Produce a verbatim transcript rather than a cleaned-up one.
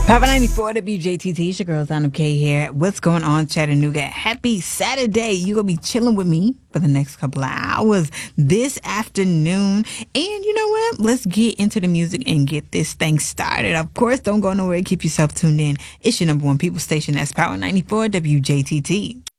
Power ninety-four W J T T, it's your girl Zana K here. What's going on, Chattanooga? Happy Saturday. You're going to be chilling with me for the next couple of hours this afternoon. And you know what? Let's get into the music and get this thing started. Of course, don't go nowhere. Keep yourself tuned in. It's your number one people station. That's Power ninety-four W J T T.